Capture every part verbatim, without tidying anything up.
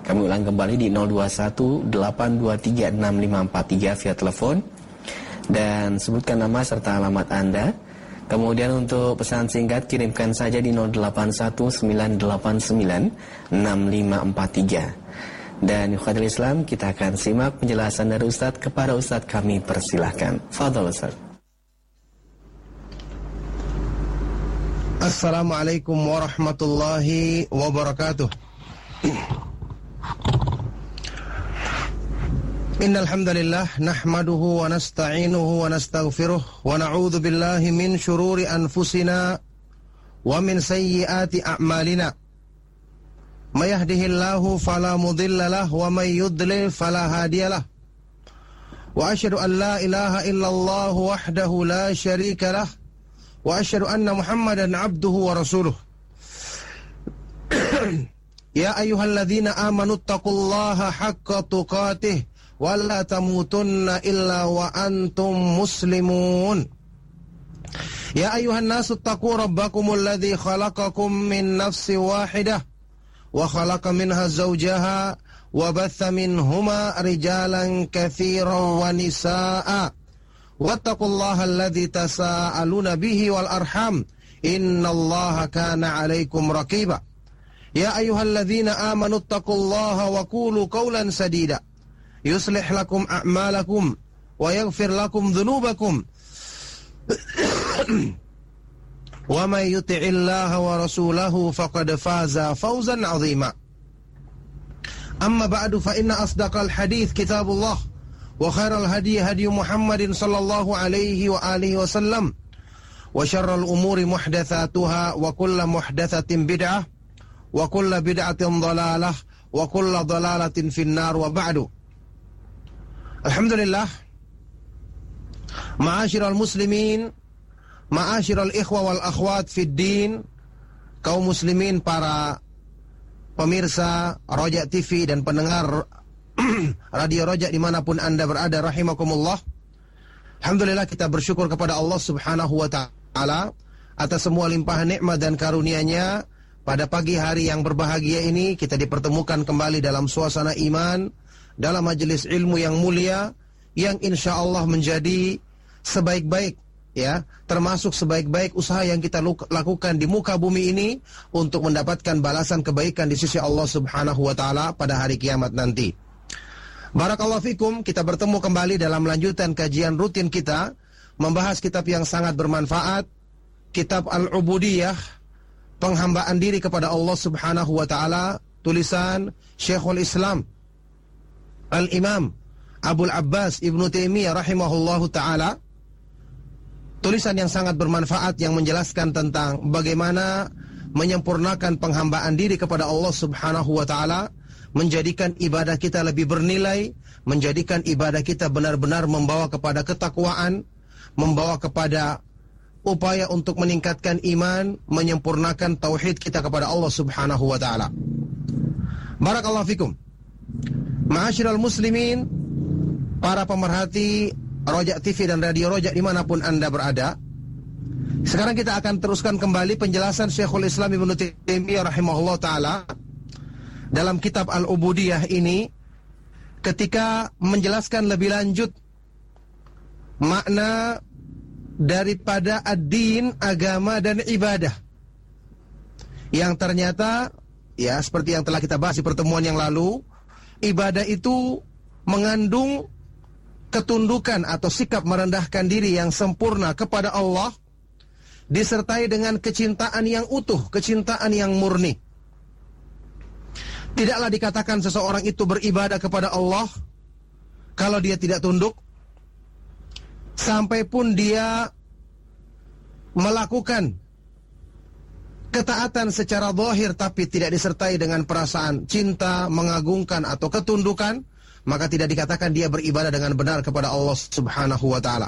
Kami ulang kembali di nol dua satu delapan dua tiga enam lima empat tiga via telepon. Dan sebutkan nama serta alamat Anda. Kemudian untuk pesan singkat kirimkan saja di nol delapan satu sembilan delapan sembilan enam lima empat tiga. Dan ikhwatul Islam, kita akan simak penjelasan dari Ustadz kepada Ustadz kami persilahkan. Fadhal Ustadz. Assalamualaikum warahmatullahi wabarakatuh. Innal hamdalillah nahmaduhu wa nasta'inuhu wa nastaghfiruh wa na'udzu billahi min shururi anfusina wa min sayyiati a'malina. May yahdihillahu fala mudilla lahu wa may yudlil fala hadiyalah. Wa asyhadu an la ilaha illallah wahdahu la syarika lah wa asyhadu anna Muhammadan abduhu wa rasuluh. Ya ayyuhalladzina amanu taqullaha haqqa tuqatih wa la tamutunna illa wa antum muslimun. Ya ayyuhan nasu taqu rabbakumul ladzi khalaqakum min nafsin wahidah wa khalaqa minha zawjaha wa batha minhuma rijalan katsiran wa nisaa'a wattaqullaha alladzi tasaaluna bihi wal arham innallaha kana 'alaikum raqiba. Ya ayyuhalladzina amanu taqullaha wa qulu qawlan sadida yuslih lakum a'malakum wa yaghfir lakum dhunubakum wa may yuti'illaha wa rasulahu faqad faza fawzan 'azima. Amma ba'du fa inna asdaqal hadits kitabullah wa khairal hadi hadi Muhammadin sallallahu alaihi wa alihi wasallam wa syarrul umuri muhdatsatuha wa kullu muhdatsatin bid'ah wa kullu bid'atin dhalalah wa kullu dhalalatin finnar wa ba'du. Alhamdulillah, ma'asyiral muslimin, ma'asyiral ikhwa wal akhwat fid din, kaum muslimin, para pemirsa Roja T V dan pendengar Radio Roja dimanapun Anda berada, rahimakumullah. Alhamdulillah, kita bersyukur kepada Allah subhanahu wa ta'ala atas semua limpahan nikmat dan karunia-Nya. Pada pagi hari yang berbahagia ini kita dipertemukan kembali dalam suasana iman, dalam majelis ilmu yang mulia, yang insya Allah menjadi sebaik-baik, ya, termasuk sebaik-baik usaha yang kita lakukan di muka bumi ini untuk mendapatkan balasan kebaikan di sisi Allah subhanahu wa ta'ala pada hari kiamat nanti. Barakallahu fikum, kita bertemu kembali dalam lanjutan kajian rutin kita, membahas kitab yang sangat bermanfaat, kitab Al-Ubudiyah, penghambaan diri kepada Allah subhanahu wa ta'ala, tulisan Syekhul Islam Al-Imam Abul Abbas Ibnu Taimiyah rahimahullahu ta'ala. Tulisan yang sangat bermanfaat yang menjelaskan tentang bagaimana menyempurnakan penghambaan diri kepada Allah subhanahu wa ta'ala, menjadikan ibadah kita lebih bernilai, menjadikan ibadah kita benar-benar membawa kepada ketakwaan, membawa kepada upaya untuk meningkatkan iman, menyempurnakan tauhid kita kepada Allah subhanahu wa ta'ala. Barakallahu fikum. Ma'asyiral muslimin, para pemerhati Roja T V dan Radio Roja dimanapun Anda berada. Sekarang kita akan teruskan kembali penjelasan Syekhul Islam Ibnu Taimiyah rahimahullah ta'ala dalam kitab Al-Ubudiyah ini, ketika menjelaskan lebih lanjut makna daripada ad-din, agama dan ibadah, yang ternyata, ya, seperti yang telah kita bahas di pertemuan yang lalu, ibadah itu mengandung ketundukan atau sikap merendahkan diri yang sempurna kepada Allah, disertai dengan kecintaan yang utuh, kecintaan yang murni. Tidaklah dikatakan seseorang itu beribadah kepada Allah kalau dia tidak tunduk, sampai pun dia melakukan ketaatan secara zahir tapi tidak disertai dengan perasaan cinta, mengagungkan atau ketundukan, maka tidak dikatakan dia beribadah dengan benar kepada Allah subhanahu wa ta'ala.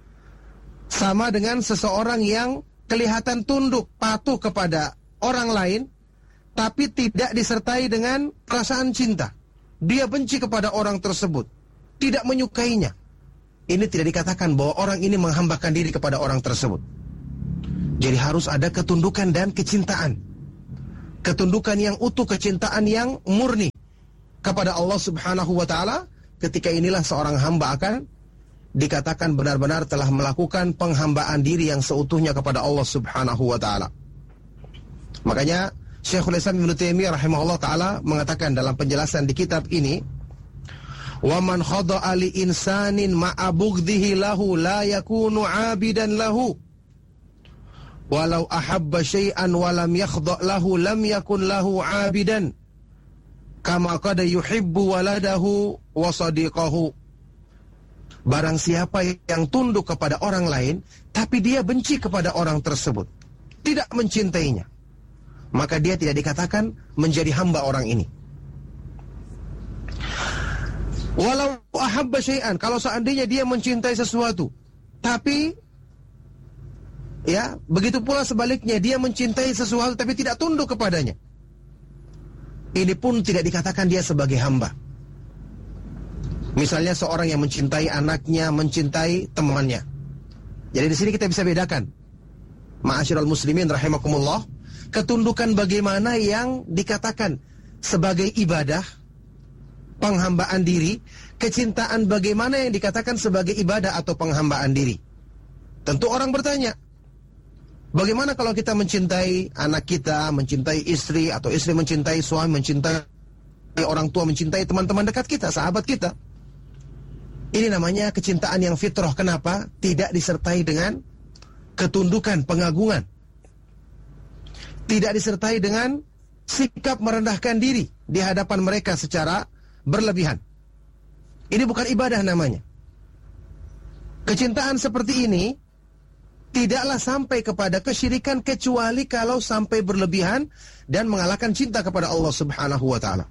Sama dengan seseorang yang kelihatan tunduk, patuh kepada orang lain, tapi tidak disertai dengan perasaan cinta. Dia benci kepada orang tersebut, tidak menyukainya. Ini tidak dikatakan bahwa orang ini menghambakan diri kepada orang tersebut. Jadi harus ada ketundukan dan kecintaan. Ketundukan yang utuh, kecintaan yang murni. kepada Allah Subhanahu wa ta'ala, ketika inilah seorang hamba akan dikatakan benar-benar telah melakukan penghambaan diri yang seutuhnya kepada Allah Subhanahu wa ta'ala. Makanya Syekhul Islam Ibnu Taimiyah rahimahullah ta'ala mengatakan dalam penjelasan di kitab ini, wa man khada'a li insanin ma'a bughdhihi lahu la yakunu 'abidan lahu walau ahabba syai'an wa lam yakhdha' lahu lam yakun lahu 'abidan kama qad yuhibbu waladahu wa sadiqahu. Barang siapa yang tunduk kepada orang lain tapi dia benci kepada orang tersebut, tidak mencintainya, maka dia tidak dikatakan menjadi hamba orang ini. Walau ahabba syai'an, kalau seandainya dia mencintai sesuatu, tapi ya, begitu pula sebaliknya dia mencintai sesuatu tapi tidak tunduk kepadanya, ini pun tidak dikatakan dia sebagai hamba. Misalnya seorang yang mencintai anaknya, mencintai temannya. Jadi di sini kita bisa bedakan, ma'asyiral muslimin rahimakumullah, ketundukan bagaimana yang dikatakan sebagai ibadah, penghambaan diri, kecintaan bagaimana yang dikatakan sebagai ibadah atau penghambaan diri. Tentu orang bertanya, bagaimana kalau kita mencintai anak kita, mencintai istri, atau istri mencintai suami, mencintai orang tua, mencintai teman-teman dekat kita, sahabat kita? Ini namanya kecintaan yang fitrah. Kenapa? Tidak disertai dengan ketundukan, pengagungan. Tidak disertai dengan sikap merendahkan diri di hadapan mereka secara berlebihan. Ini bukan ibadah namanya. Kecintaan seperti ini tidaklah sampai kepada kesyirikan kecuali kalau sampai berlebihan dan mengalahkan cinta kepada Allah Subhanahu wa ta'ala.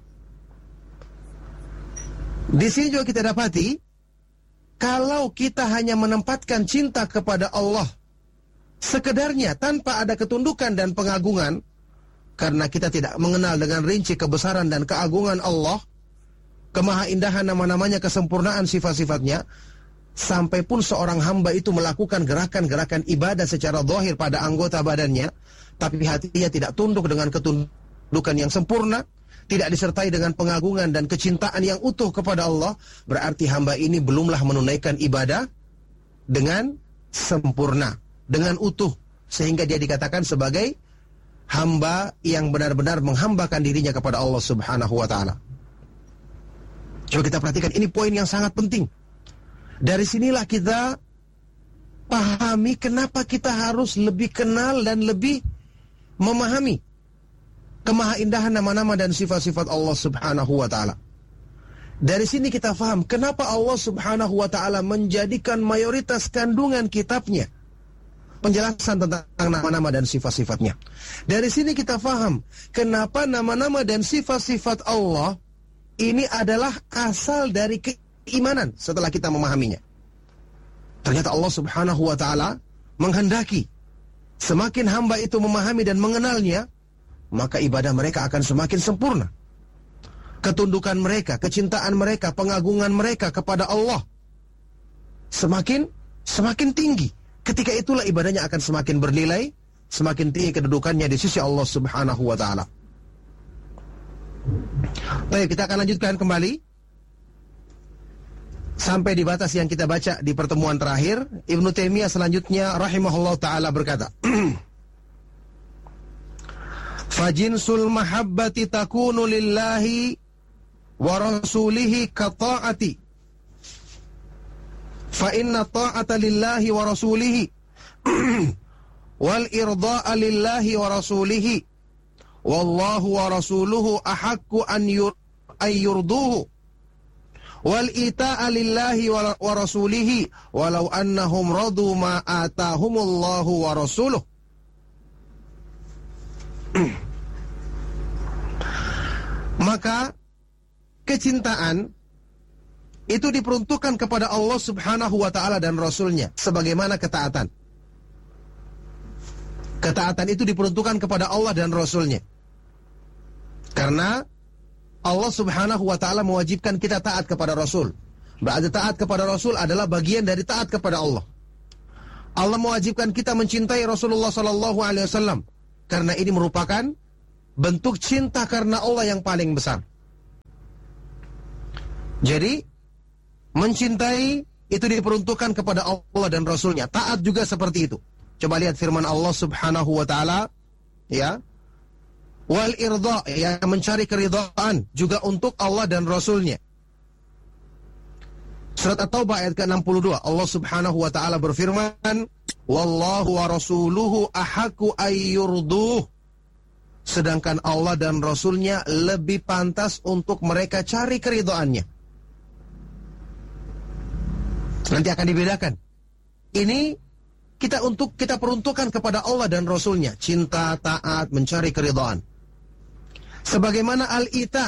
Di sini juga kita dapati, kalau kita hanya menempatkan cinta kepada Allah sekedarnya tanpa ada ketundukan dan pengagungan, karena kita tidak mengenal dengan rinci kebesaran dan keagungan Allah, kemahaindahan nama-namanya, kesempurnaan sifat-sifatnya, sampai pun seorang hamba itu melakukan gerakan-gerakan ibadah secara zahir pada anggota badannya, tapi hatinya tidak tunduk dengan ketundukan yang sempurna, tidak disertai dengan pengagungan dan kecintaan yang utuh kepada Allah, berarti hamba ini belumlah menunaikan ibadah dengan sempurna, dengan utuh, sehingga dia dikatakan sebagai hamba yang benar-benar menghambakan dirinya kepada Allah Subhanahu wa ta'ala. Coba kita perhatikan, ini poin yang sangat penting. Dari sinilah kita pahami kenapa kita harus lebih kenal dan lebih memahami kemahaindahan nama-nama dan sifat-sifat Allah Subhanahu wa ta'ala. Dari sini kita paham kenapa Allah Subhanahu wa ta'ala menjadikan mayoritas kandungan kitabnya penjelasan tentang nama-nama dan sifat-sifatnya. Dari sini kita paham kenapa nama-nama dan sifat-sifat Allah ini adalah asal dari keimanan setelah kita memahaminya. Ternyata Allah Subhanahu wa ta'ala menghendaki semakin hamba itu memahami dan mengenalnya, maka ibadah mereka akan semakin sempurna. Ketundukan mereka, kecintaan mereka, pengagungan mereka kepada Allah semakin semakin tinggi. Ketika itulah ibadahnya akan semakin bernilai, semakin tinggi kedudukannya di sisi Allah Subhanahu wa ta'ala. Baik, kita akan lanjutkan kembali sampai di batas yang kita baca di pertemuan terakhir. Ibnu Taimiyah selanjutnya rahimahullah ta'ala berkata, fajinsul mahabbati takunu lillahi wa rasulihi ka ta'ati fa inna ta'ata lillahi wa rasulihi wal irda'a lillahi wa rasulihi wallahu wa rasuluhu ahaqqu an yur an yurduhu wal ita'a lillahi wa, wa rasulihi walau annahum radu ma atahumullahu wa rasuluhu. Maka kecintaan itu diperuntukkan kepada Allah Subhanahu wa ta'ala dan Rasulnya sebagaimana ketaatan. Ketaatan itu diperuntukkan kepada Allah dan Rasulnya, karena Allah Subhanahu wa ta'ala mewajibkan kita taat kepada Rasul. Berarti taat kepada Rasul adalah bagian dari taat kepada Allah. Allah mewajibkan kita mencintai Rasulullah sallallahu alaihi wasallam, karena ini merupakan bentuk cinta karena Allah yang paling besar. Jadi mencintai itu diperuntukkan kepada Allah dan Rasulnya. Taat juga seperti itu. Coba lihat firman Allah Subhanahu wa taala, ya. Wal irda, ya, mencari keridhaan juga untuk Allah dan Rasulnya. Surat At-Taubah ayat ke enam puluh dua, Allah Subhanahu wa taala berfirman, wallahu wa rasuluhu ahaqqu ayyurduh. Sedangkan Allah dan Rasulnya lebih pantas untuk mereka cari keridhaannya. Nanti akan dibedakan. Ini kita untuk kita peruntukkan kepada Allah dan Rasulnya, cinta, taat, mencari keridhaan. Sebagaimana al-ita,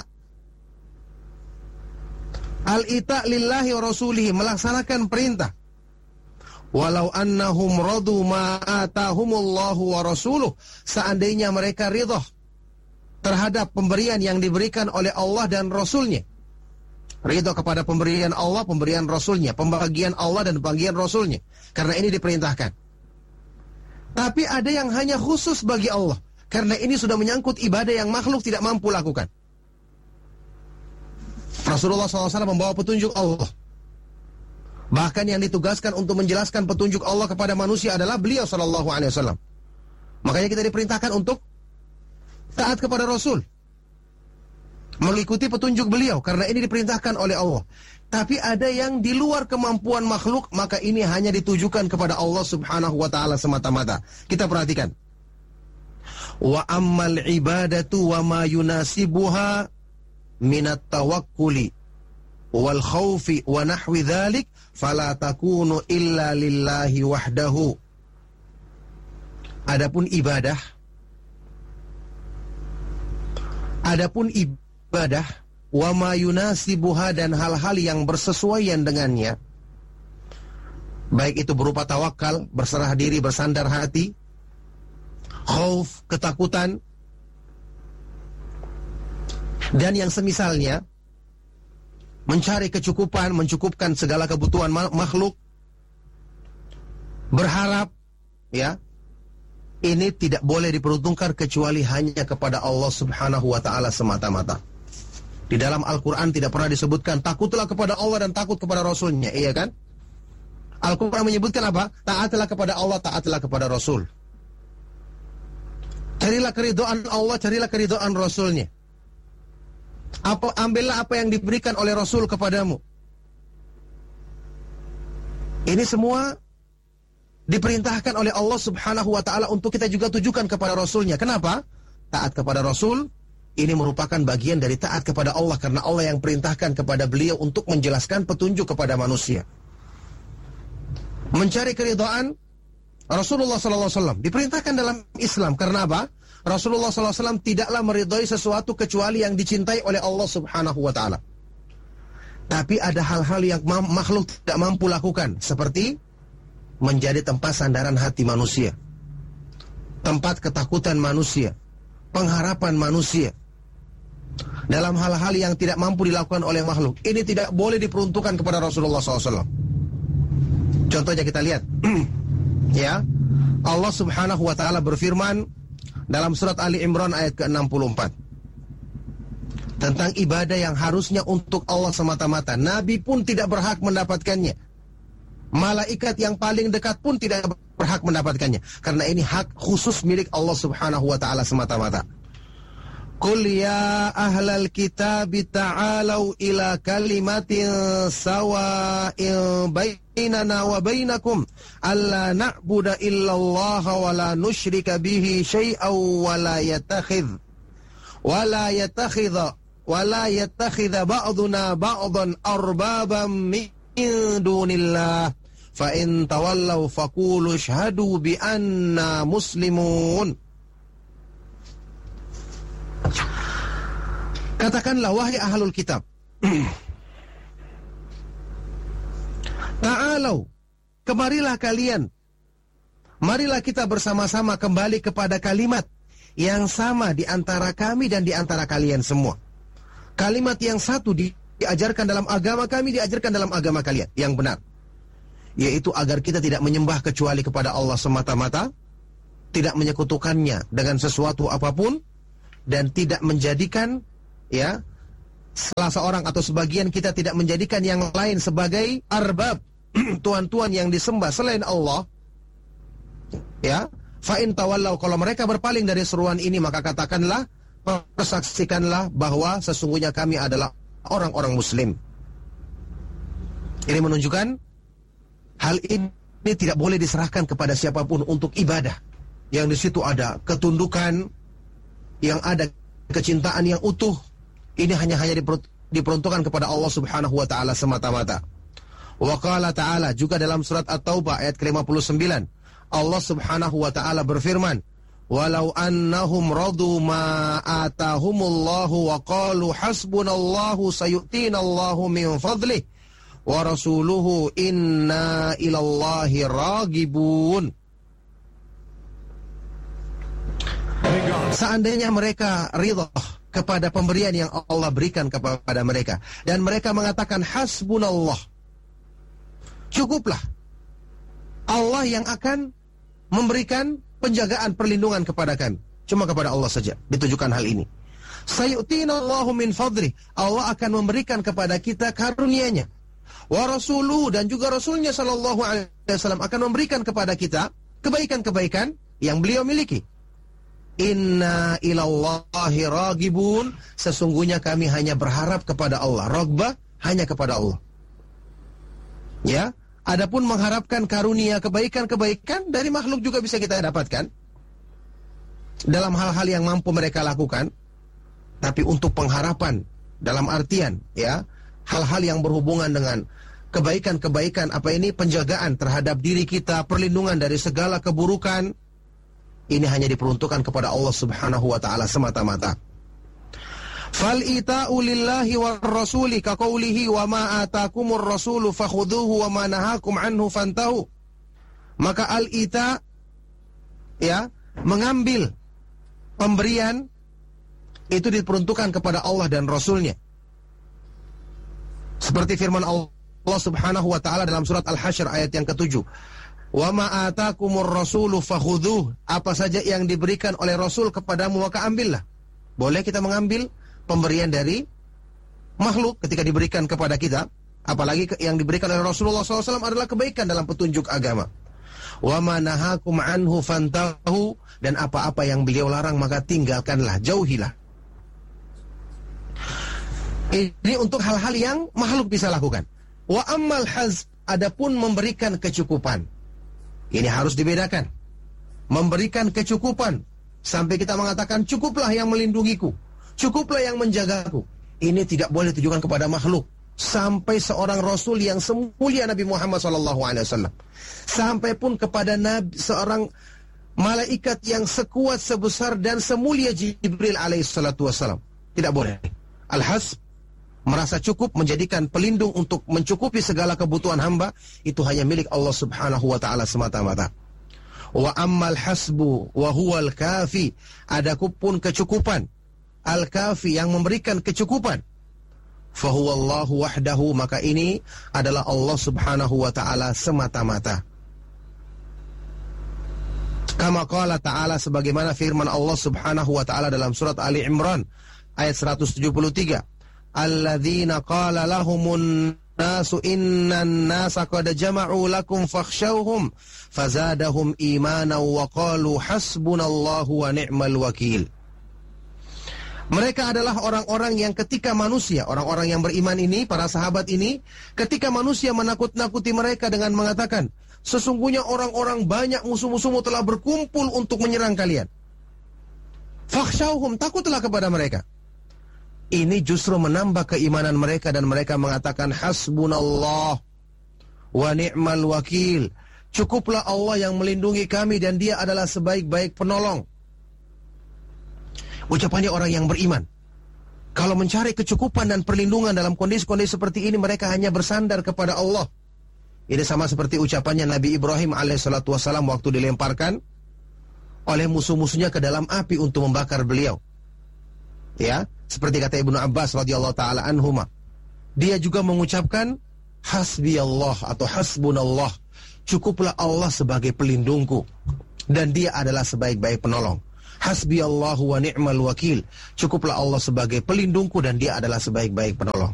al-ita lillahi wa rasulihi, melaksanakan perintah. Walau annahum radu ma atahumullahu wa rasuluh, seandainya mereka ridha terhadap pemberian yang diberikan oleh Allah dan Rasulnya. Ridha kepada pemberian Allah, pemberian Rasulnya, pembagian Allah dan pembagian Rasulnya. Karena ini diperintahkan. Tapi ada yang hanya khusus bagi Allah. Karena ini sudah menyangkut ibadah yang makhluk tidak mampu lakukan. Rasulullah shallallahu alaihi wasallam membawa petunjuk Allah. Bahkan yang ditugaskan untuk menjelaskan petunjuk Allah kepada manusia adalah beliau shallallahu alaihi wasallam. Makanya kita diperintahkan untuk taat kepada Rasul, mengikuti petunjuk beliau, karena ini diperintahkan oleh Allah. Tapi ada yang di luar kemampuan makhluk, maka ini hanya ditujukan kepada Allah Subhanahu wa taala semata-mata. Kita perhatikan. Wa ammal ibadatu wa ma yunasibuha minat tawakkuli wal khawfi wa nahwi dzalik fala takunu illa lillahi wahdahu. Adapun ibadah, adapun ibadah wa ma yunasibuha, dan hal-hal yang bersesuaian dengannya, baik itu berupa tawakal, berserah diri, bersandar hati, khauf, ketakutan, dan yang semisalnya, mencari kecukupan, mencukupkan segala kebutuhan makhluk, berharap, ya, ini tidak boleh diperuntukkan kecuali hanya kepada Allah Subhanahu wa taala semata-mata. Di dalam Al-Quran tidak pernah disebutkan takutlah kepada Allah dan takut kepada Rasulnya, iya kan? Al-Quran menyebutkan apa? Taatlah kepada Allah, taatlah kepada Rasul. Carilah keridhaan Allah, carilah keridhaan Rasulnya. Apa, ambillah apa yang diberikan oleh Rasul kepadamu. Ini semua diperintahkan oleh Allah Subhanahu wa taala untuk kita juga tujukan kepada Rasulnya. Kenapa? Taat kepada Rasul ini merupakan bagian dari taat kepada Allah, karena Allah yang perintahkan kepada beliau untuk menjelaskan petunjuk kepada manusia. Mencari keridhaan Rasulullah sallallahu alaihi wasallam diperintahkan dalam Islam. Karena apa? Rasulullah sallallahu alaihi wasallam tidaklah meridhai sesuatu kecuali yang dicintai oleh Allah Subhanahu wa taala. Tapi ada hal-hal yang makhluk tidak mampu lakukan, seperti menjadi tempat sandaran hati manusia, tempat ketakutan manusia, pengharapan manusia, dalam hal-hal yang tidak mampu dilakukan oleh makhluk. Ini tidak boleh diperuntukkan kepada Rasulullah sallallahu alaihi wasallam. Contohnya kita lihat, ya, Allah Subhanahu wa taala berfirman dalam surat Ali Imran ayat ke enam puluh empat tentang ibadah yang harusnya untuk Allah semata-mata. Nabi pun tidak berhak mendapatkannya. Malaikat yang paling dekat pun tidak berhak mendapatkannya, karena ini hak khusus milik Allah Subhanahu wa taala semata-mata. Qul ya ahlal kitab ta'alau ila kalimatin sawa'in bainana wa bainakum alla na'budu illallaha wa la nusyrika bihi syai'an wa la yattakhidh wa la yattakhidha wa la yattakhidha ba'duna ba'dan arbaban min dunillah fa in tawallaw faqulu ashhadu bi anna muslimun. Katakanlah, wahai ahlul kitab, ta'alau, kemarilah kalian, marilah kita bersama-sama kembali kepada kalimat yang sama di antara kami dan di antara kalian semua. Kalimat yang satu di, diajarkan dalam agama kami, diajarkan dalam agama kalian, yang benar, yaitu agar kita tidak menyembah kecuali kepada Allah semata-mata, tidak menyekutukannya dengan sesuatu apapun, dan tidak menjadikan, ya, salah seorang atau sebagian kita tidak menjadikan yang lain sebagai arbab, tuan-tuan yang disembah selain Allah, ya, fa in tawallau, kalau mereka berpaling dari seruan ini, maka katakanlah, persaksikanlah bahwa sesungguhnya kami adalah orang-orang muslim. Ini menunjukkan hal ini tidak boleh diserahkan kepada siapapun untuk ibadah. Yang di situ ada ketundukan, yang ada kecintaan yang utuh. Ini hanya hanya diperuntukkan kepada Allah Subhanahu wa taala semata-mata. Wa qala ta'ala, juga dalam surat At-Taubah ayat ke lima puluh sembilan, Allah Subhanahu wa taala berfirman, "Walau annahum radu ma atahumullahu wa qalu hasbunallahu sayu'tinallahu min fadlih wa rasuluhu inna ilallahi ragibun." Seandainya mereka ridha kepada pemberian yang Allah berikan kepada mereka, dan mereka mengatakan hasbunallah, cukuplah Allah yang akan memberikan penjagaan, perlindungan kepada kami, cuma kepada Allah saja ditujukan hal ini. Sayu'tinallahu min fadlih, Allah akan memberikan kepada kita karunia-Nya. Wa rasuluhu, dan juga Rasulnya sallallahu alaihi wasallam akan memberikan kepada kita kebaikan-kebaikan yang beliau miliki. Inna ilallahi ragibun, sesungguhnya kami hanya berharap kepada Allah. Ragbah, hanya kepada Allah. Ya, adapun mengharapkan karunia kebaikan-kebaikan dari makhluk juga bisa kita dapatkan dalam hal-hal yang mampu mereka lakukan. Tapi untuk pengharapan dalam artian, ya, hal-hal yang berhubungan dengan kebaikan-kebaikan, apa ini, penjagaan terhadap diri kita, perlindungan dari segala keburukan, ini hanya diperuntukkan kepada Allah Subhanahu wa taala semata-mata. Fal ita'u lillahi war rasuli ka qoulihi wa ma atakumur rasulu fakhudhuhu wa ma nahakum anhu fantahu. Maka al-ita, ya, mengambil pemberian itu diperuntukkan kepada Allah dan Rasulnya. Seperti firman Allah Subhanahu wa taala dalam surat Al-Hasyr ayat yang ketujuh. Wa ma atakumur rasulu fakhudhuh, apa saja yang diberikan oleh Rasul kepadamu maka ambillah. Boleh kita mengambil pemberian dari makhluk ketika diberikan kepada kita, apalagi yang diberikan oleh Rasulullah shallallahu alaihi wasallam adalah kebaikan dalam petunjuk agama. Wa ma nahakum anhu fantahu, dan apa-apa yang beliau larang maka tinggalkanlah, jauhilah. Ini untuk hal-hal yang makhluk bisa lakukan. Wa ammal hazb, adapun memberikan kecukupan, ini harus dibedakan. Memberikan kecukupan sampai kita mengatakan cukuplah yang melindungiku, cukuplah yang menjagaku, ini tidak boleh ditujukan kepada makhluk. Sampai seorang Rasul yang semulia Nabi Muhammad shallallahu alaihi wasallam, sampai pun kepada Nabi, seorang malaikat yang sekuat, sebesar dan semulia Jibril alaihi salatu wasallam, tidak boleh. Al-hasb, merasa cukup, menjadikan pelindung untuk mencukupi segala kebutuhan hamba, itu hanya milik Allah Subhanahu wa taala semata-mata. Wa ammal hasbu wa huwal kafi, adapun kecukupan, al-kafi yang memberikan kecukupan, fa huwallahu wahdahu, maka ini adalah Allah Subhanahu wa taala semata-mata. Kama qala ta'ala, sebagaimana firman Allah Subhanahu wa taala dalam surat Ali Imran ayat seratus tujuh puluh tiga. Alladzina qala lahumun nasu innan nasa qad jama'u lakum fakhshawhum fazadahum imanan wa qalu hasbunallahu wa ni'mal wakil. Mereka adalah orang-orang yang ketika manusia, orang-orang yang beriman ini, para sahabat ini, ketika manusia menakut-nakuti mereka dengan mengatakan, sesungguhnya orang-orang banyak musuh-musuhmu telah berkumpul untuk menyerang kalian. Fakhshawhum, takutlah kepada mereka. Ini justru menambah keimanan mereka, dan mereka mengatakan hasbunallah wa ni'mal wakil, cukuplah Allah yang melindungi kami dan dia adalah sebaik-baik penolong. Ucapannya orang yang beriman. Kalau mencari kecukupan dan perlindungan dalam kondisi-kondisi seperti ini, mereka hanya bersandar kepada Allah. Ini sama seperti ucapannya Nabi Ibrahim alaihissalatu wassalam waktu dilemparkan oleh musuh-musuhnya ke dalam api untuk membakar beliau. Ya, seperti kata Ibnu Abbas radhiyallahu taala anhuma, dia juga mengucapkan hasbi Allah atau hasbunallah, cukuplah Allah sebagai pelindungku dan dia adalah sebaik-baik penolong. Hasbiyallahu wa ni'mal wakil. Cukuplah Allah sebagai pelindungku dan dia adalah sebaik-baik penolong.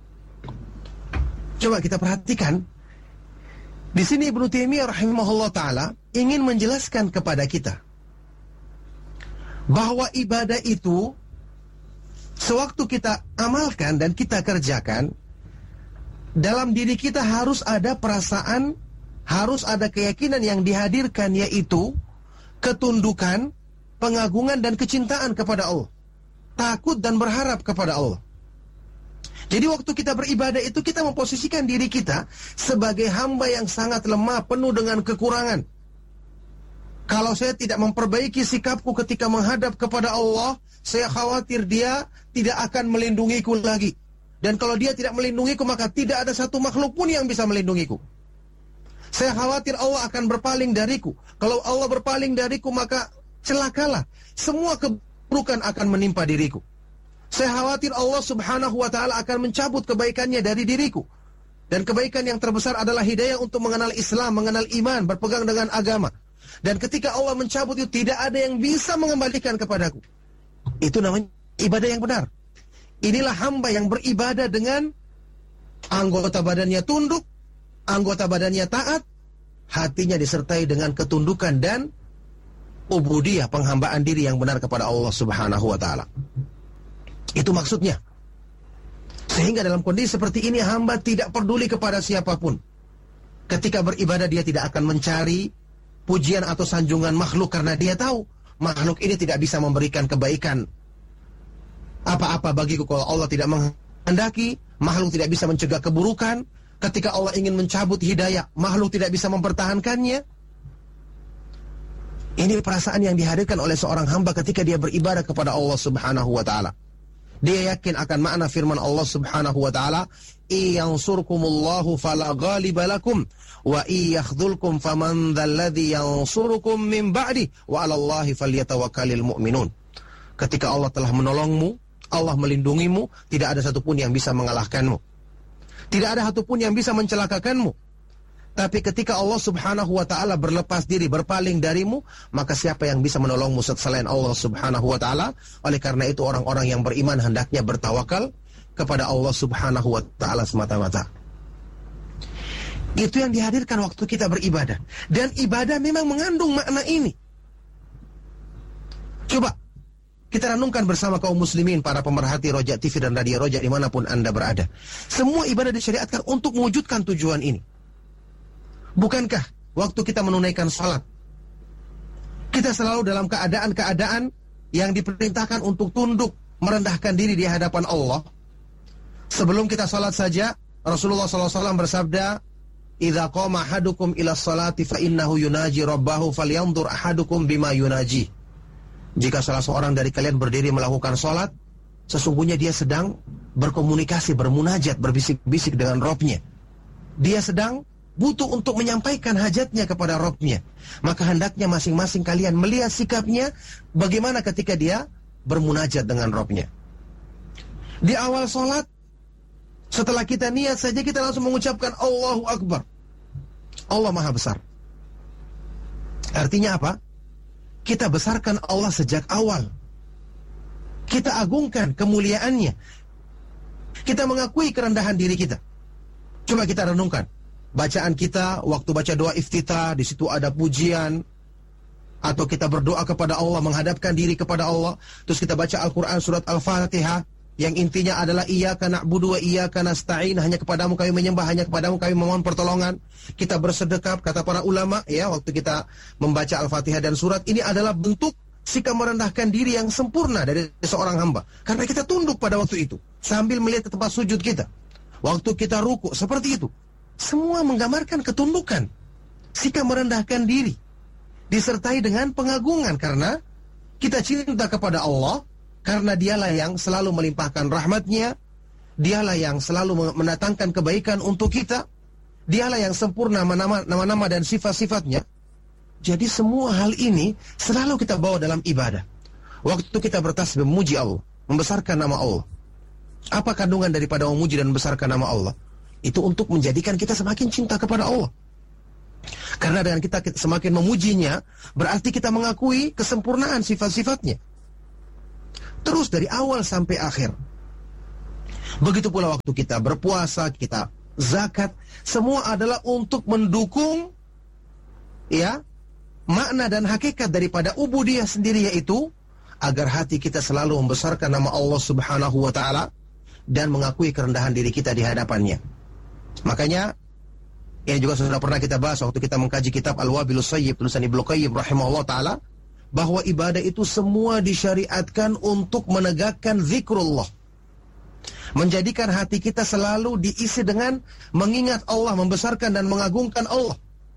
Coba kita perhatikan. Di sini Ibnu Taimiyah rahimahullah ta'ala ingin menjelaskan kepada kita bahwa ibadah itu sewaktu kita amalkan dan kita kerjakan, dalam diri kita harus ada perasaan, harus ada keyakinan yang dihadirkan, yaitu ketundukan, pengagungan dan kecintaan kepada Allah, takut dan berharap kepada Allah. Jadi waktu kita beribadah itu kita memposisikan diri kita sebagai hamba yang sangat lemah, penuh dengan kekurangan. Kalau saya tidak memperbaiki sikapku ketika menghadap kepada Allah, saya khawatir dia tidak akan melindungiku lagi. Dan kalau dia tidak melindungiku, maka tidak ada satu makhluk pun yang bisa melindungiku. Saya khawatir Allah akan berpaling dariku. Kalau Allah berpaling dariku, maka celakalah. Semua keburukan akan menimpa diriku. Saya khawatir Allah subhanahu wa ta'ala akan mencabut kebaikannya dari diriku. Dan kebaikan yang terbesar adalah hidayah untuk mengenal Islam, mengenal iman, berpegang dengan agama. Dan ketika Allah mencabut itu, tidak ada yang bisa mengembalikan kepadaku. Itu namanya ibadah yang benar. Inilah hamba yang beribadah dengan anggota badannya tunduk, anggota badannya taat, hatinya disertai dengan ketundukan dan ubudiyah, penghambaan diri yang benar kepada Allah subhanahu wa ta'ala. Itu maksudnya. Sehingga dalam kondisi seperti ini, hamba tidak peduli kepada siapapun. Ketika beribadah, dia tidak akan mencari pujian atau sanjungan makhluk, karena dia tahu makhluk ini tidak bisa memberikan kebaikan apa-apa bagiku kalau Allah tidak menghendaki. Makhluk tidak bisa mencegah keburukan. Ketika Allah ingin mencabut hidayah, makhluk tidak bisa mempertahankannya. Ini perasaan yang dihadirkan oleh seorang hamba ketika dia beribadah kepada Allah subhanahu wa ta'ala. Dia yakin akan makna firman Allah subhanahu wa ta'ala, iyansurkumullahu fala ghaliba lakum wa iyakhdhulkum faman dzalladzi yansurukum min ba'di wa 'alallahi falyatawakkalul mu'minun. Ketika Allah telah menolongmu, Allah melindungimu, tidak ada satupun yang bisa mengalahkanmu. Tidak ada satupun yang bisa mencelakakanmu. Tapi ketika Allah subhanahu wa ta'ala berlepas diri, berpaling darimu, maka siapa yang bisa menolongmu selain Allah subhanahu wa ta'ala? Oleh karena itu orang-orang yang beriman hendaknya bertawakal kepada Allah subhanahu wa ta'ala semata-mata. Itu yang dihadirkan waktu kita beribadah. Dan ibadah memang mengandung makna ini. Coba kita renungkan bersama kaum muslimin, para pemerhati Roja T V dan Radio Roja dimanapun Anda berada. Semua ibadah disyariatkan untuk mewujudkan tujuan ini. Bukankah waktu kita menunaikan salat, kita selalu dalam keadaan-keadaan yang diperintahkan untuk tunduk, merendahkan diri di hadapan Allah? Sebelum kita salat saja, Rasulullah sallallahu alaihi wasallam bersabda, "Idza qama ahadukum ila sholati fa innahu yunaji rabbahu falyanzur ahadukum bima yunaji." Jika salah seorang dari kalian berdiri melakukan salat, sesungguhnya dia sedang berkomunikasi, bermunajat, berbisik-bisik dengan Rabb-nya. Dia sedang butuh untuk menyampaikan hajatnya kepada Rabb-nya. Maka hendaknya masing-masing kalian melihat sikapnya bagaimana ketika dia bermunajat dengan Rabb-nya. Di awal salat, setelah kita niat saja kita langsung mengucapkan Allahu Akbar. Allah Maha Besar. Artinya apa? Kita besarkan Allah sejak awal. Kita agungkan kemuliaannya. Kita mengakui kerendahan diri kita. Coba kita renungkan. Bacaan kita, waktu baca doa iftitah, di situ ada pujian. Atau kita berdoa kepada Allah, menghadapkan diri kepada Allah. Terus kita baca Al-Quran surat Al-Fatihah, yang intinya adalah iyyaka na'budu wa iyyaka nasta'in, hanya kepadamu kami menyembah, hanya kepadamu kami memohon pertolongan. Kita bersedekap, kata para ulama, ya, waktu kita membaca Al-Fatihah dan surat ini adalah bentuk sikap merendahkan diri yang sempurna dari seorang hamba. Karena kita tunduk pada waktu itu, sambil melihat ke tempat sujud kita. Waktu kita ruku, seperti itu. Semua menggambarkan ketundukan, sikap merendahkan diri, disertai dengan pengagungan karena kita cinta kepada Allah. Karena dialah yang selalu melimpahkan rahmatnya, dialah yang selalu mendatangkan kebaikan untuk kita, dialah yang sempurna nama-nama dan sifat-sifatnya. Jadi semua hal ini selalu kita bawa dalam ibadah. Waktu kita bertasbih memuji Allah, membesarkan nama Allah. Apa kandungan daripada memuji dan membesarkan nama Allah? Itu untuk menjadikan kita semakin cinta kepada Allah. Karena dengan kita semakin memujinya, berarti kita mengakui kesempurnaan sifat-sifatnya. Terus dari awal sampai akhir. Begitu pula waktu kita berpuasa, kita zakat, semua adalah untuk mendukung ya makna dan hakikat daripada ubudiyah sendiri, yaitu agar hati kita selalu membesarkan nama Allah Subhanahu wa taala dan mengakui kerendahan diri kita di hadapannya. Makanya ini juga sudah pernah kita bahas waktu kita mengkaji kitab Al-Wabilus Sayyib tulisan Ibnu Qayyim rahimahullah taala, bahwa ibadah itu semua disyariatkan untuk menegakkan zikrullah. Menjadikan hati kita selalu diisi dengan mengingat Allah, membesarkan dan mengagungkan Allah.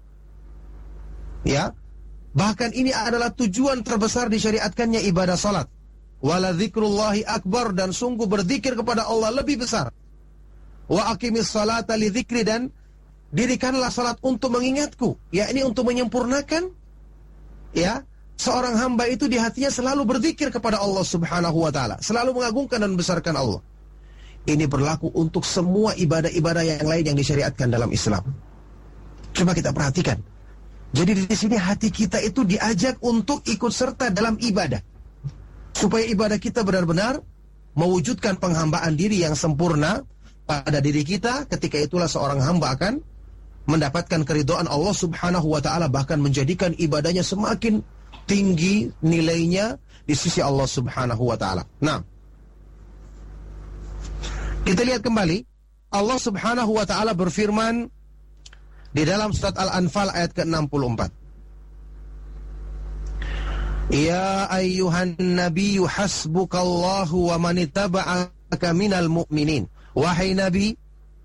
Ya. Bahkan ini adalah tujuan terbesar disyariatkannya ibadah salat. Wala dzikrullahi akbar, dan sungguh berzikir kepada Allah lebih besar. Wa aqimis salata li dzikri, dan dirikanlah salat untuk mengingatku, yakni untuk menyempurnakan ya seorang hamba itu di hatinya selalu berzikir kepada Allah Subhanahu wa taala, selalu mengagungkan dan membesarkan Allah. Ini berlaku untuk semua ibadah-ibadah yang lain yang disyariatkan dalam Islam. Coba kita perhatikan. Jadi di sini hati kita itu diajak untuk ikut serta dalam ibadah, supaya ibadah kita benar-benar mewujudkan penghambaan diri yang sempurna pada diri kita. Ketika itulah seorang hamba akan mendapatkan keridhaan Allah Subhanahu wa taala, bahkan menjadikan ibadahnya semakin tinggi nilainya di sisi Allah Subhanahu wa taala. Nah, kita lihat kembali Allah Subhanahu wa taala berfirman di dalam surat Al-Anfal ayat ke enam puluh empat. Ya ayyuhan nabiyyu hasbukallahu wa man ittaba'aka minal mu'minin. Wahai Nabi,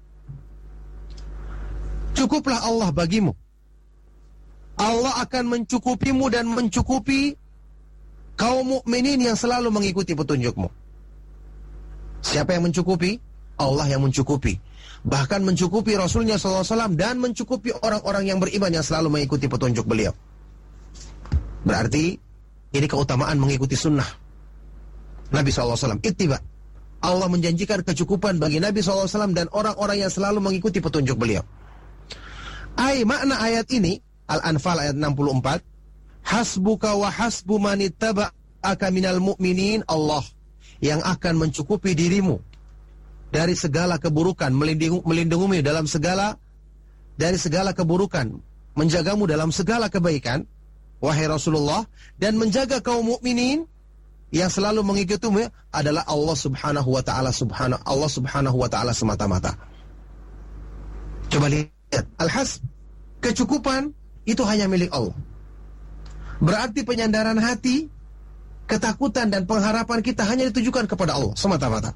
cukuplah Allah bagimu. Allah akan mencukupimu dan mencukupi kaum mukminin yang selalu mengikuti petunjukmu. Siapa yang mencukupi? Allah yang mencukupi. Bahkan mencukupi Rasulnya shallallahu alaihi wasallam dan mencukupi orang-orang yang beriman yang selalu mengikuti petunjuk beliau. Berarti ini keutamaan mengikuti sunnah Nabi shallallahu alaihi wasallam. Ittiba. Allah menjanjikan kecukupan bagi Nabi shallallahu alaihi wasallam dan orang-orang yang selalu mengikuti petunjuk beliau. Ay, makna ayat ini Al-Anfal ayat enam puluh empat, hasbuka wa hasbu man ittaba'aka minal mu'minin, Allah yang akan mencukupi dirimu dari segala keburukan, melindungi, melindungimu dalam segala dari segala keburukan, menjagamu dalam segala kebaikan, wahai Rasulullah, dan menjaga kaum mukminin yang selalu mengikutimu adalah Allah Subhanahu wa taala, subhanahu Allah Subhanahu wa taala semata-mata. Coba lihat, al-hasb, kecukupan itu hanya milik Allah. Berarti penyandaran hati, ketakutan dan pengharapan kita hanya ditujukan kepada Allah semata-mata.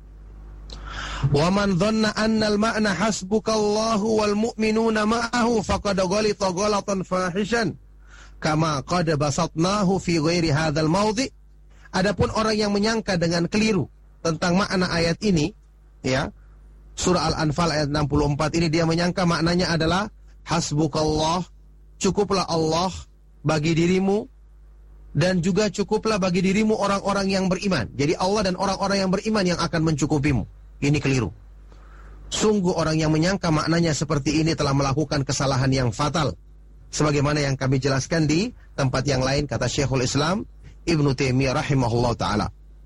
Wa man dhanna annal ma'na hasbukallahu wal mu'minuna ma'ahu faqad ghalita ghalatan fahishan kama qad basatnahu fi ghairi hadzal mawdhi. Adapun orang yang menyangka dengan keliru tentang makna ayat ini, ya, surah Al-Anfal ayat enam puluh empat ini, dia menyangka maknanya adalah hasbukallah, cukuplah Allah bagi dirimu, dan juga cukuplah bagi dirimu orang-orang yang beriman. Jadi Allah dan orang-orang yang beriman yang akan mencukupimu. Ini keliru. Sungguh orang yang menyangka maknanya seperti ini telah melakukan kesalahan yang fatal. Sebagaimana yang kami jelaskan di tempat yang lain, kata Syekhul Islam Ibnu Taimiyah rahimahullah ta'ala.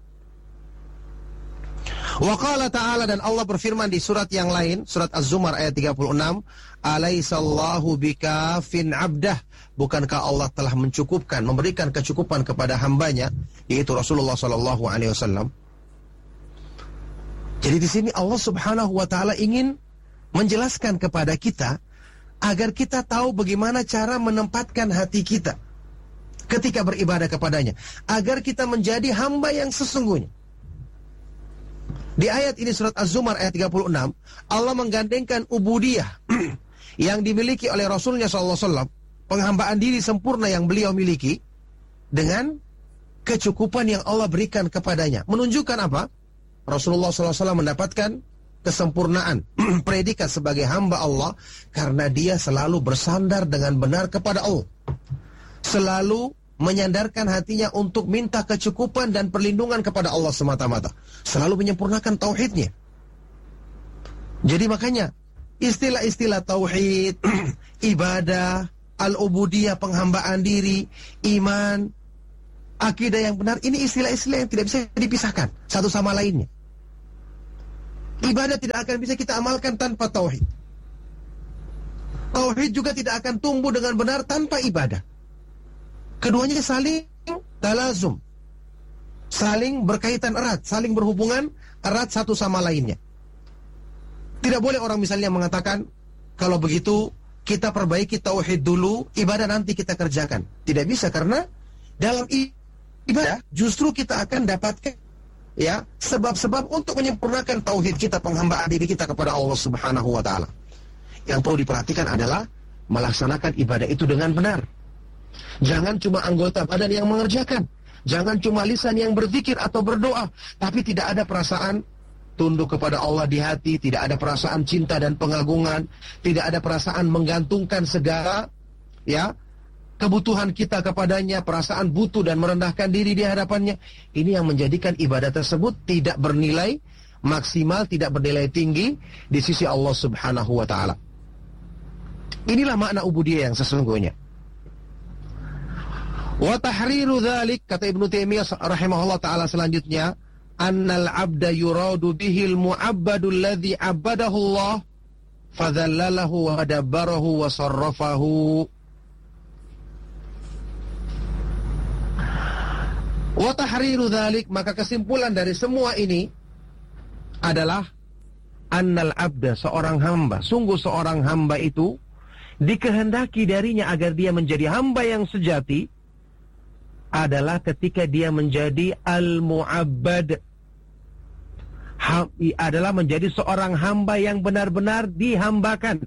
Wa qala ta'ala, dan Allah berfirman di surat yang lain, surat Az-Zumar ayat tiga puluh enam, alaisallahu bikafin abdah, bukankah Allah telah mencukupkan, memberikan kecukupan kepada hambanya, yaitu Rasulullah sallallahu alaihi wasallam. Jadi di sini Allah Subhanahu wa taala ingin menjelaskan kepada kita agar kita tahu bagaimana cara menempatkan hati kita ketika beribadah kepadanya, agar kita menjadi hamba yang sesungguhnya. Di ayat ini surat Az-Zumar ayat tiga puluh enam, Allah menggandengkan ubudiyah yang dimiliki oleh Rasulnya shallallahu alaihi wasallam, penghambaan diri sempurna yang beliau miliki, dengan kecukupan yang Allah berikan kepadanya. Menunjukkan apa? Rasulullah shallallahu alaihi wasallam mendapatkan kesempurnaan predikat sebagai hamba Allah karena dia selalu bersandar dengan benar kepada Allah, selalu menyandarkan hatinya untuk minta kecukupan dan perlindungan kepada Allah semata-mata, selalu menyempurnakan tauhidnya. Jadi makanya istilah-istilah tauhid, ibadah, al-ubudiyah, penghambaan diri, iman, akidah yang benar, ini istilah-istilah yang tidak bisa dipisahkan satu sama lainnya. Ibadah tidak akan bisa kita amalkan tanpa tauhid. Tauhid juga tidak akan tumbuh dengan benar tanpa ibadah. Keduanya saling talazum, saling berkaitan erat, saling berhubungan erat satu sama lainnya. Tidak boleh orang misalnya mengatakan, kalau begitu kita perbaiki tauhid dulu, ibadah nanti kita kerjakan. Tidak bisa, karena dalam ibadah justru kita akan dapatkan ya sebab-sebab untuk menyempurnakan tauhid kita, penghambaan diri kita kepada Allah Subhanahu wa taala. Yang perlu diperhatikan adalah melaksanakan ibadah itu dengan benar. Jangan cuma anggota badan yang mengerjakan, jangan cuma lisan yang berzikir atau berdoa, tapi tidak ada perasaan tunduk kepada Allah di hati, tidak ada perasaan cinta dan pengagungan, tidak ada perasaan menggantungkan segala ya kebutuhan kita kepadanya, perasaan butuh dan merendahkan diri di hadapannya. Ini yang menjadikan ibadah tersebut tidak bernilai maksimal, tidak bernilai tinggi di sisi Allah Subhanahu wa taala. Inilah makna ubudiyah yang sesungguhnya. Wa tahriru dzalik, kata Ibnu Taimiyah rahimahullah taala selanjutnya, annal abda yuradu bihil mu'abbadu alladhi abadahu Allah fadhallalahu wa dabbarahu wa sarrafahu. Wa tahriru dzalik, maka kesimpulan dari semua ini adalah annal abda, seorang hamba, sungguh seorang hamba itu dikehendaki darinya agar dia menjadi hamba yang sejati adalah ketika dia menjadi al-mu'abbad, ha, adalah menjadi seorang hamba yang benar-benar dihambakan,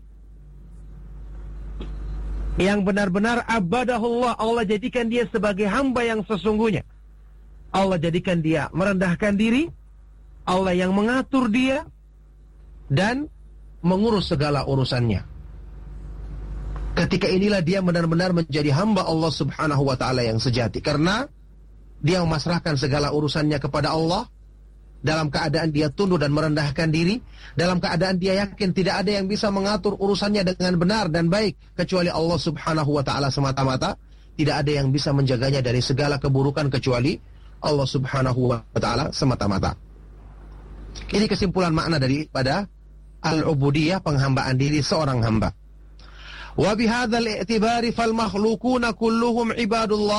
yang benar-benar abadahullah, Allah jadikan dia sebagai hamba yang sesungguhnya. Allah jadikan dia merendahkan diri, Allah yang mengatur dia dan mengurus segala urusannya. Ketika inilah dia benar-benar menjadi hamba Allah Subhanahu wa ta'ala yang sejati, karena dia memasrahkan segala urusannya kepada Allah, dalam keadaan dia tunduk dan merendahkan diri, dalam keadaan dia yakin tidak ada yang bisa mengatur urusannya dengan benar dan baik kecuali Allah Subhanahu wa ta'ala semata-mata. Tidak ada yang bisa menjaganya dari segala keburukan kecuali Allah Subhanahu wa ta'ala semata-mata. Ini kesimpulan makna daripada al-ubudiyah, penghambaan diri seorang hamba. Wa bihadzal i'tibari fal makhluquna kulluhum ibadullah.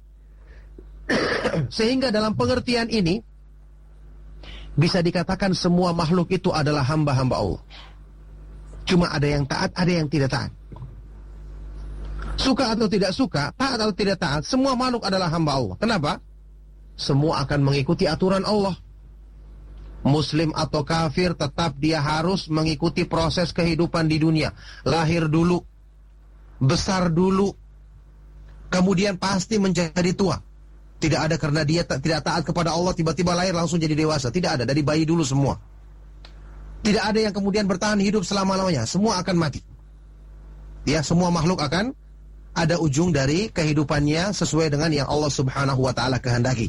Sehingga dalam pengertian ini bisa dikatakan semua makhluk itu adalah hamba-hamba Allah. Cuma ada yang taat, ada yang tidak taat. Suka atau tidak suka, taat atau tidak taat, semua makhluk adalah hamba Allah. Kenapa? Semua akan mengikuti aturan Allah. Muslim atau kafir, tetap dia harus mengikuti proses kehidupan di dunia. Lahir dulu, besar dulu, kemudian pasti menjadi tua. Tidak ada karena dia ta- tidak taat kepada Allah tiba-tiba lahir langsung jadi dewasa. Tidak ada, dari bayi dulu semua. Tidak ada yang kemudian bertahan hidup selama-lamanya. Semua akan mati. Ya, semua makhluk akan ada ujung dari kehidupannya sesuai dengan yang Allah Subhanahu wa ta'ala kehendaki.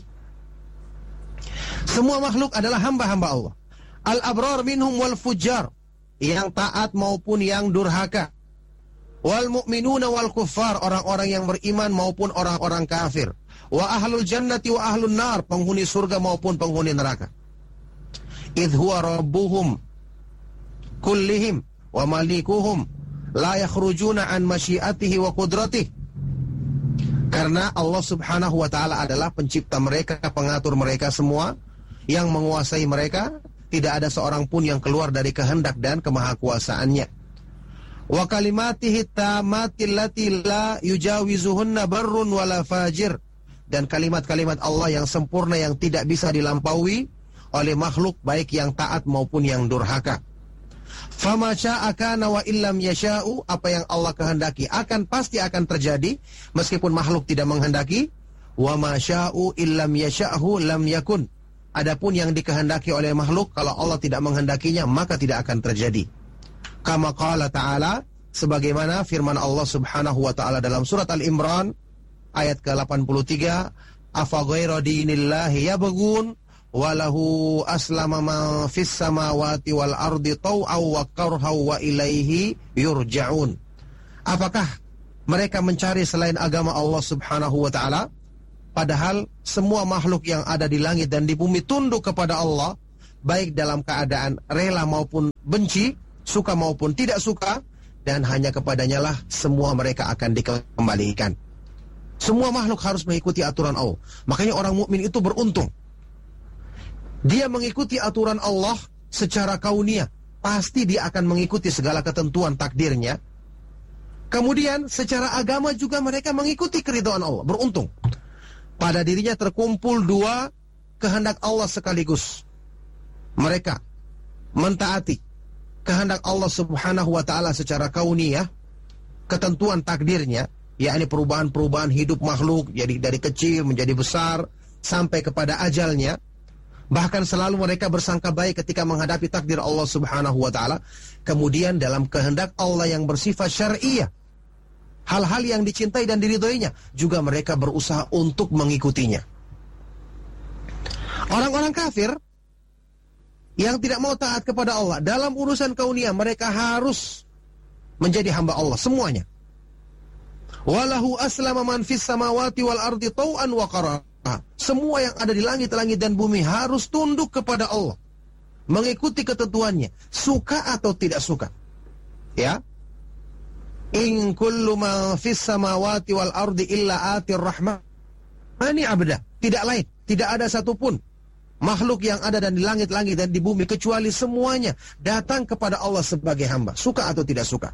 Semua makhluk adalah hamba-hamba Allah. Al-abrar minhum wal fujjar, yang taat maupun yang durhaka. Wal mu'minuna wal kuffar, orang-orang yang beriman maupun orang-orang kafir. Wa ahlul jannati wa ahlun nar, penghuni surga maupun penghuni neraka. Idh huwa rabbuhum kullihim wa malikuhum la yakhrujuna an masyiatihi wa qudratih. Karena Allah Subhanahu wa ta'ala adalah pencipta mereka, pengatur mereka semua, yang menguasai mereka. Tidak ada seorang pun yang keluar dari kehendak dan kemahakuasaannya. Wa kalimatihi tammatil lati la yujawizuhunna barrun wala fajir, dan kalimat-kalimat Allah yang sempurna yang tidak bisa dilampaui oleh makhluk baik yang taat maupun yang durhaka. Fama syaa kana wa illam yasha'u, apa yang Allah kehendaki akan pasti akan terjadi meskipun makhluk tidak menghendaki. Wa ma sya'u illam yasha'hu lam yakun, adapun yang dikehendaki oleh makhluk kalau Allah tidak menghendakinya maka tidak akan terjadi. Kama qala ta'ala, sebagaimana firman Allah Subhanahu wa ta'ala dalam surat Al-Imran ayat ke delapan puluh tiga, afa ghaira dinillahi yabghun walahu aslama ma fis samawati wal ardi tau'aw wa karhaw wa ilaihi yurja'un. Apakah mereka mencari selain agama Allah Subhanahu wa taala, padahal semua makhluk yang ada di langit dan di bumi tunduk kepada Allah, baik dalam keadaan rela maupun benci, suka maupun tidak suka, dan hanya kepadanya lah semua mereka akan dikembalikan. Semua makhluk harus mengikuti aturan Allah. Makanya orang mukmin itu beruntung. Dia mengikuti aturan Allah secara kauniyah, pasti dia akan mengikuti segala ketentuan takdirnya. Kemudian secara agama juga mereka mengikuti keridhaan Allah. Beruntung. Pada dirinya terkumpul dua kehendak Allah sekaligus. Mereka mentaati kehendak Allah Subhanahu wa taala secara kauniyah, ketentuan takdirnya, yakni perubahan-perubahan hidup makhluk, jadi dari kecil menjadi besar sampai kepada ajalnya. Bahkan selalu mereka bersangka baik ketika menghadapi takdir Allah Subhanahu wa taala. Kemudian dalam kehendak Allah yang bersifat syar'iyah, hal-hal yang dicintai dan diridhoinya, juga mereka berusaha untuk mengikutinya. Orang-orang kafir yang tidak mau taat kepada Allah dalam urusan kauniyah, mereka harus menjadi hamba Allah semuanya. Walahu aslama man fis samawati wal ardi tau'an wa qarara. Semua yang ada di langit-langit dan bumi harus tunduk kepada Allah, mengikuti ketentuannya, suka atau tidak suka. Ya. In kullu ma fis samawati wal ardi illa atir rahmani abda. Tidak lain, tidak ada satupun makhluk yang ada dan di langit-langit dan di bumi kecuali semuanya datang kepada Allah sebagai hamba, suka atau tidak suka.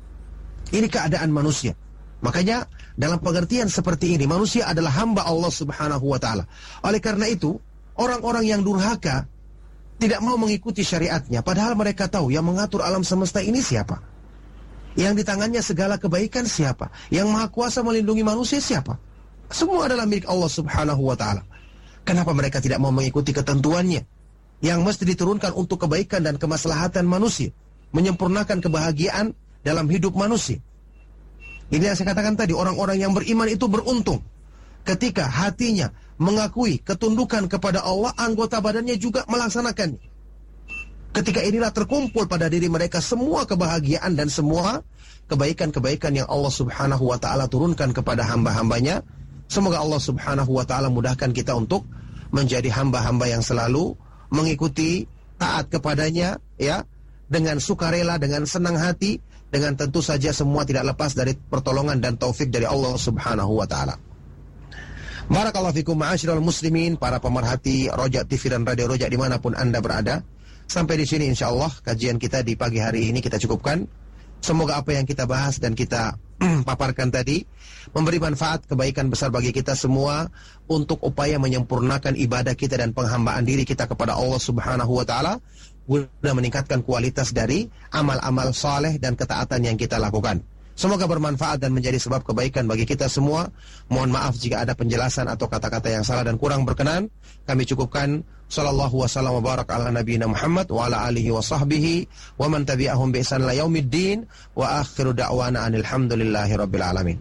Ini keadaan manusia. Makanya dalam pengertian seperti ini, manusia adalah hamba Allah Subhanahu wa taala. Oleh karena itu, orang-orang yang durhaka tidak mau mengikuti syariatnya, padahal mereka tahu yang mengatur alam semesta ini siapa, yang di tangannya segala kebaikan siapa, yang maha kuasa melindungi manusia siapa. Semua adalah milik Allah Subhanahu wa taala. Kenapa mereka tidak mau mengikuti ketentuannya yang mesti diturunkan untuk kebaikan dan kemaslahatan manusia, menyempurnakan kebahagiaan dalam hidup manusia? Ini yang saya katakan tadi, orang-orang yang beriman itu beruntung ketika hatinya mengakui ketundukan kepada Allah, anggota badannya juga melaksanakannya. Ketika inilah terkumpul pada diri mereka semua kebahagiaan dan semua kebaikan-kebaikan yang Allah Subhanahu wa taala turunkan kepada hamba-hambanya. Semoga Allah Subhanahu wa taala mudahkan kita untuk menjadi hamba-hamba yang selalu mengikuti, taat kepadanya, ya, dengan sukarela, dengan senang hati, dengan tentu saja semua tidak lepas dari pertolongan dan taufik dari Allah Subhanahu wa taala. Barakallahu fikum ma'asyiral muslimin, para pemerhati Roja T V dan Radio Roja dimanapun Anda berada. Sampai di sini insyaallah kajian kita di pagi hari ini kita cukupkan. Semoga apa yang kita bahas dan kita paparkan tadi memberi manfaat, kebaikan besar bagi kita semua untuk upaya menyempurnakan ibadah kita dan penghambaan diri kita kepada Allah Subhanahu wa taala, guna meningkatkan kualitas dari amal-amal saleh dan ketaatan yang kita lakukan. Semoga bermanfaat dan menjadi sebab kebaikan bagi kita semua. Mohon maaf jika ada penjelasan atau kata-kata yang salah dan kurang berkenan. Kami cukupkan. Sallallahu wasallam wa barak ala nabiyina Muhammad wa ala alihi wa sahbihi wa man tabi'ahum bi ihsan ila yaumiddin wa akhiru da'wana anil hamdulillahi rabbil alamin.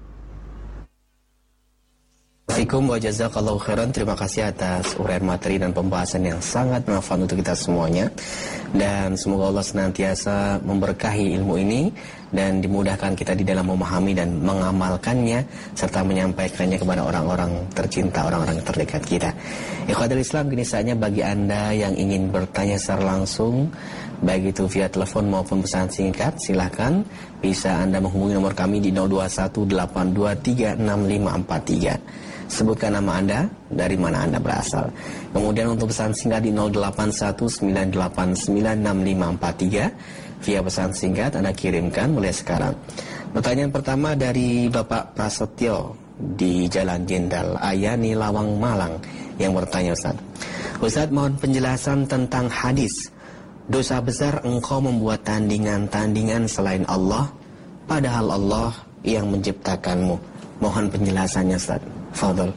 Assalamualaikum wa jazakallahu khairan. Terima kasih atas uraian materi dan pembahasan yang sangat bermanfaat untuk kita semuanya. Dan semoga Allah senantiasa memberkahi ilmu ini dan dimudahkan kita di dalam memahami dan mengamalkannya serta menyampaikannya kepada orang-orang tercinta, orang-orang terdekat kita. Ikhwatul Islam, kini saatnya bagi Anda yang ingin bertanya secara langsung, baik itu via telepon maupun pesan singkat, silakan bisa Anda menghubungi nomor kami di nol dua satu delapan dua tiga enam lima empat tiga. Sebutkan nama Anda, dari mana Anda berasal. Kemudian untuk pesan singkat di nol delapan satu sembilan delapan sembilan enam lima empat tiga. Via pesan singkat Anda kirimkan mulai sekarang. Pertanyaan pertama dari Bapak Prasetyo di Jalan Jenderal Ayani Lawang Malang yang bertanya, Ustaz. Ustaz, mohon penjelasan tentang hadis. Dosa besar engkau membuat tandingan-tandingan selain Allah, padahal Allah yang menciptakanmu. Mohon penjelasannya, Ustaz. Fadhol.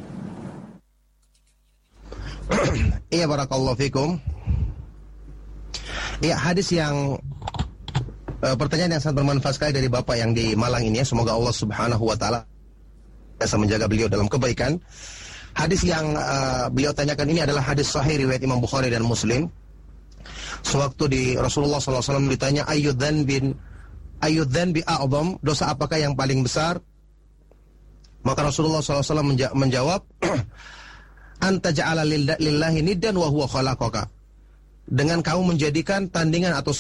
Iya, barakallahu fikum. Iya, hadis yang uh, pertanyaan yang sangat bermanfaat sekali dari Bapak yang di Malang ini ya. Semoga Allah Subhanahu wa taala bisa menjaga beliau dalam kebaikan. Hadis yang uh, beliau tanyakan ini adalah hadis sahih riwayat Imam Bukhari dan Muslim. Sewaktu di Rasulullah sallallahu alaihi wasallam ditanya ayyudzan bin Ayyudzan bi a'zam, dosa apakah yang paling besar? Maka Rasulullah shallallahu alaihi wasallam menja- menjawab, anta ja'ala lillahi niddan wa huwa khalaqaka. Dengan kamu menjadikan tandingan atau